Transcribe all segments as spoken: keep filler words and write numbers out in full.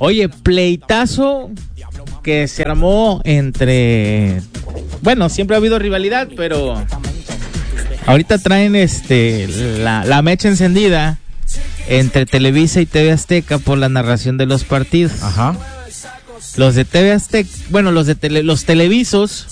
Oye, pleitazo que se armó entre... Bueno, siempre ha habido rivalidad, pero ahorita traen este la, la mecha encendida entre Televisa y T V Azteca por la narración de los partidos. Ajá. Los de T V Azteca, bueno, los de tele, los televisos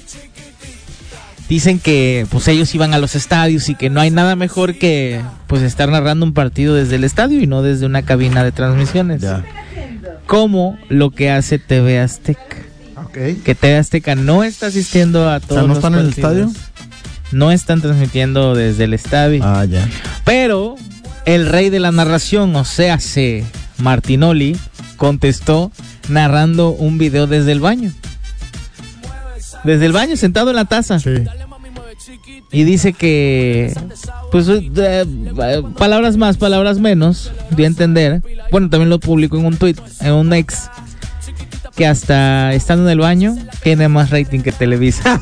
dicen que pues ellos iban a los estadios y que no hay nada mejor que pues estar narrando un partido desde el estadio y no desde una cabina de transmisiones. Ya. Como lo que hace T V Azteca. Okay. Que T V Azteca no está asistiendo a todos o sea, ¿no los están partidos. en el estadio? No están transmitiendo desde el estadio. Ah, ya. Pero el rey de la narración, o sea, se Martinoli, contestó narrando un video desde el baño. Desde el baño, sentado en la taza. Sí. Y dice que, pues, eh, palabras más, palabras menos, de entender. Bueno, también lo publicó en un tweet, en un ex, que hasta estando en el baño tiene más rating que Televisa.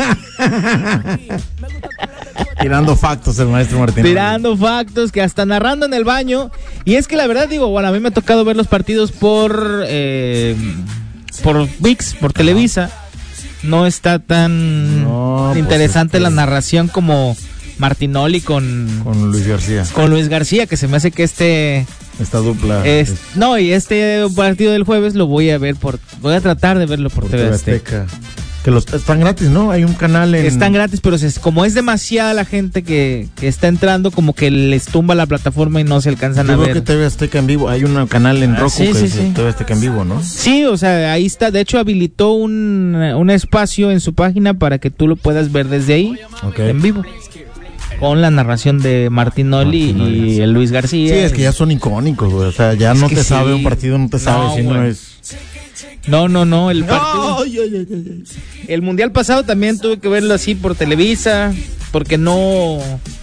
Tirando factos el maestro Martinoli. Tirando factos, que hasta narrando en el baño. Y es que la verdad, digo, bueno, a mí me ha tocado ver los partidos por eh, por V I X, por Televisa. No está tan no, interesante pues es que... la narración como Martinoli con con Luis García. Con Luis García, que se me hace que este esta dupla es, es... no, y este partido del jueves lo voy a ver por voy a tratar de verlo por, por T V Azteca. Que los están gratis, ¿no? Hay un canal en... Están gratis, pero es, como es demasiada la gente que, que está entrando, como que les tumba la plataforma y no se alcanzan Yo a creo ver. que T V Azteca en vivo, hay un canal en ah, Roku sí, que sí, es sí. T V Azteca en vivo, ¿no? Sí, o sea, ahí está. De hecho, habilitó un, un espacio en su página para que tú lo puedas ver desde ahí, okay. En vivo. Con la narración de Martinoli, Martinoli y el Luis García. Sí, es que ya son icónicos, güey. O sea, ya es no te sí. sabe un partido, no te sabe no, si no es... No, no, no, el partido... Ay, ay, ay, ay. El mundial pasado también tuve que verlo así por Televisa, porque no...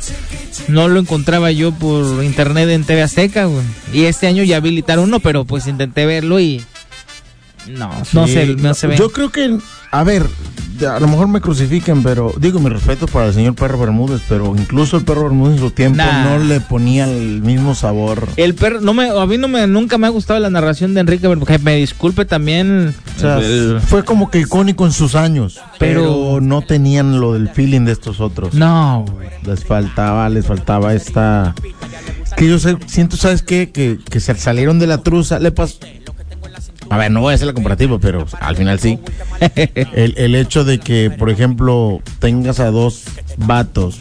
No lo encontraba yo por internet en T V Azteca, güey. Y este año ya habilitaron uno, pero pues intenté verlo y... No, sí, no se, no se ve. Yo creo que... A ver, a lo mejor me crucifiquen, pero digo mi respeto para el señor Perro Bermúdez, pero incluso el Perro Bermúdez en su tiempo nah. no le ponía el mismo sabor. El perro, no me, a mí no me, nunca me ha gustado la narración de Enrique Bermúdez. Me disculpe también. O sea, el, fue como que icónico en sus años, pero, pero no tenían lo del feeling de estos otros. No, güey. Les faltaba, les faltaba esta. Que yo sé, siento, ¿sabes qué? Que, que se salieron de la truza. Le pasó. A ver, no voy a hacer la comparativa, pero al final sí. El, el hecho de que, por ejemplo, tengas a dos vatos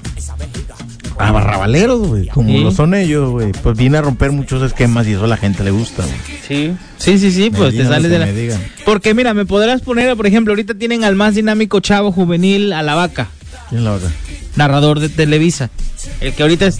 a barrabaleros, güey, como ¿sí? lo son ellos, güey, pues viene a romper muchos esquemas y eso a la gente le gusta, güey. Sí, sí, sí, sí, pues te sales de la... Digan. Porque mira, me podrás poner, por ejemplo, ahorita tienen al más dinámico chavo juvenil a la vaca. ¿Quién es la vaca? Narrador de Televisa. El que ahorita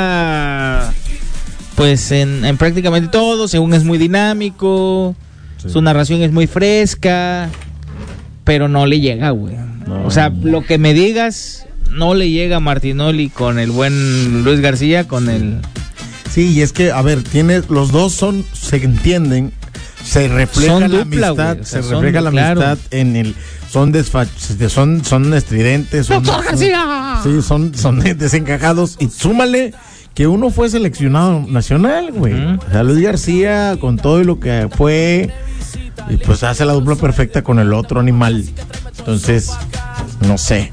está, pues, en, en prácticamente todo, según es muy dinámico... Sí. Su narración es muy fresca, pero no le llega, güey. No. O sea, lo que me digas, no le llega a Martinoli con el buen Luis García, con el... Sí, y es que, a ver, tienes, los dos son, se entienden, se refleja son la dupla, amistad, o sea, se refleja la claro. amistad en el... Son desfach, son, son estridentes, son... ¡Doctor García! Sí, son, son desencajados, y súmale... Que uno fue seleccionado nacional, güey. Uh-huh. O sea, Luis García, con todo y lo que fue, y pues hace la dupla perfecta con el otro animal. Entonces, no sé.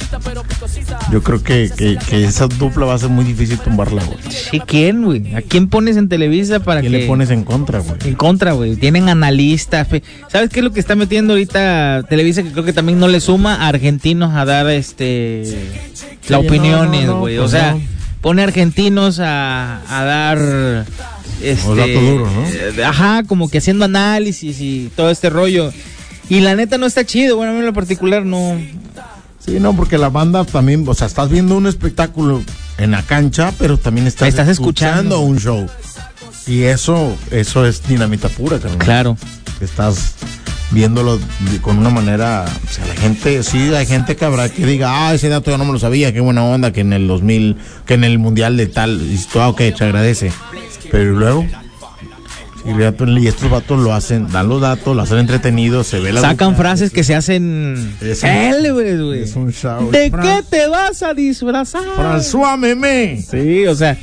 Yo creo que, que, que esa dupla va a ser muy difícil tumbarla, güey. ¿Sí? ¿Quién, güey? ¿A quién pones en Televisa para ¿Quién que...? le pones en contra, güey? En contra, güey. Tienen analistas. ¿Sabes qué es lo que está metiendo ahorita Televisa? Que creo que también no le suma a argentinos a dar, este... Sí, la opiniones, güey. No, no, no, pues o sea... No. Pone argentinos a, a dar este, dato duro, ¿no? Eh, ajá, como que haciendo análisis y todo este rollo. Y la neta no está chido, bueno, a mí en lo particular no. Sí, no, porque la banda también, o sea, estás viendo un espectáculo en la cancha, pero también estás, estás escuchando. escuchando un show. Y eso, eso es dinamita pura, carnal. Claro. Estás viéndolo con una manera, o sea, la gente, sí, hay gente que habrá que diga, ah, ese dato yo no me lo sabía, qué buena onda, que en el dos mil, que en el mundial de tal, y tú, ah, ok, te agradece, pero luego, y estos vatos lo hacen, dan los datos, lo hacen entretenido, se ve la sacan boca, frases que se hacen célebres, güey. Es un show. ¿De Fran... qué te vas a disfrazar? François Memé. Sí, o sea,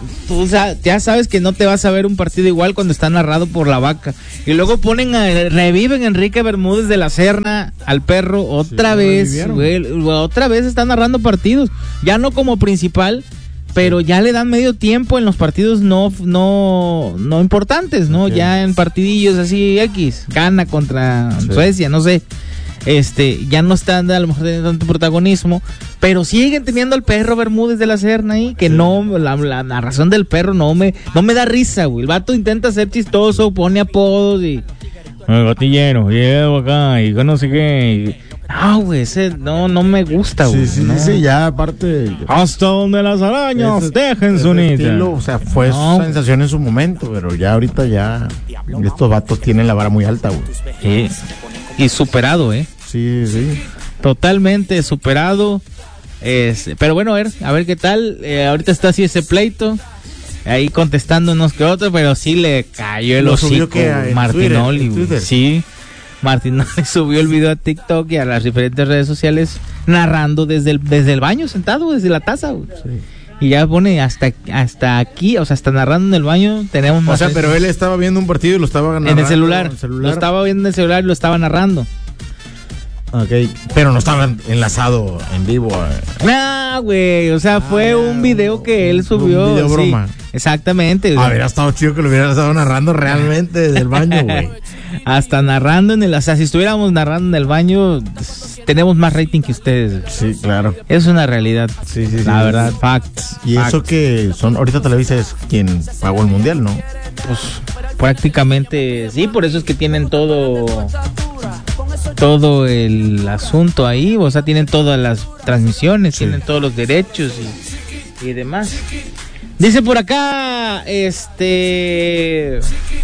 tú ya sabes que no te vas a ver un partido igual cuando está narrado por la vaca. Y luego ponen, a, reviven a Enrique Bermúdez de la Serna, al perro, otra sí, vez, güey, otra vez está narrando partidos. Ya no como principal, pero ya le dan medio tiempo en los partidos no no no importantes, ¿no? Okay. Ya en partidillos así X, gana contra sí. Suecia, no sé. Este, ya no están a lo mejor teniendo tanto protagonismo, pero siguen teniendo al perro Bermúdez de la Serna ahí, que sí. no, la, la narración del perro no me, no me da risa, güey. El vato intenta ser chistoso, pone apodos y el gatillero, llevo acá y no sé qué. No, güey, ese no, no me gusta, güey. Sí, sí, no. sí, ya aparte. Hasta donde las arañas ese, dejen su nido. O sea, fue no. sensación en su momento, pero ya ahorita ya estos vatos tienen la vara muy alta, güey. Sí. Y superado, ¿eh? Sí, sí. Totalmente superado. Es, pero bueno, a ver, a ver qué tal. Eh, ahorita está así ese pleito. Ahí contestándonos que otro, pero sí le cayó el hocico Martinoli. Twitter, Twitter. Sí, Martinoli subió el video a TikTok y a las diferentes redes sociales narrando desde el, desde el baño, sentado, desde la taza. Sí. Y ya pone hasta hasta aquí, o sea, está narrando en el baño. Tenemos más. O sea, pero él estaba viendo un partido y lo estaba narrando en el celular. En el celular. Lo estaba viendo en el celular y lo estaba narrando. Okay, pero no estaba enlazado en vivo. No, güey, o sea, fue ah, un video que él subió. Un video sí, broma. Exactamente. Ah, hubiera estado chido que lo hubiera estado narrando realmente desde el baño, güey. Hasta narrando en el, o sea, si estuviéramos narrando en el baño, tenemos más rating que ustedes. Sí, claro. Es una realidad. Sí, sí, sí. La verdad, facts. Y facts. Eso que son, ahorita Televisa es quien pagó el mundial, ¿no? Pues prácticamente sí, por eso es que tienen todo todo el asunto ahí, o sea, tienen todas las transmisiones, sí. Tienen todos los derechos y, y demás. Dice por acá, este,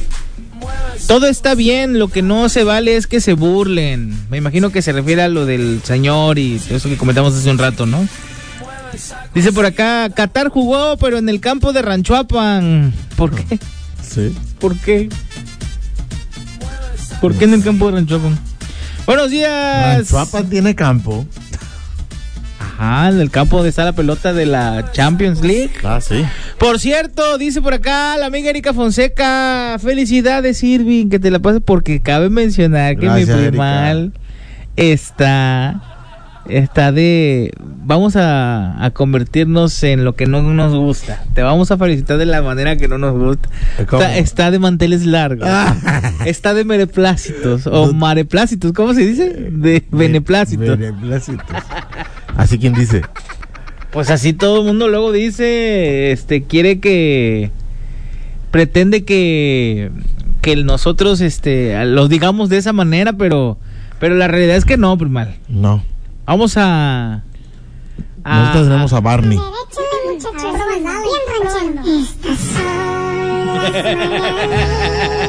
todo está bien, lo que no se vale es que se burlen. Me imagino que se refiere a lo del señor y eso que comentamos hace un rato, ¿no? Dice por acá, Qatar jugó, pero en el campo de Ranchuapan. ¿Por qué? Sí. ¿Por qué? ¿Por qué en el campo de Ranchuapan? Buenos días. Ranchuapan tiene campo. Ajá, en el campo donde está la pelota de la Champions League. Ah, sí. Por cierto, dice por acá la amiga Erika Fonseca, felicidades Irving, que te la pases, porque cabe mencionar que Gracias, mi primal está... Está de... Vamos a, a convertirnos en lo que no nos gusta. Te vamos a felicitar de la manera que no nos gusta. Está, está de manteles largos. Ah. Está de mereplácitos. O mareplácitos, ¿cómo se dice? De beneplácitos. Beneplácitos. ¿Así quién dice? Pues así todo el mundo luego dice, este, quiere que... Pretende que... Que nosotros, este, lo digamos de esa manera, pero... Pero la realidad es que no, primal. No. Vamos a... a Nosotros tenemos a Barney.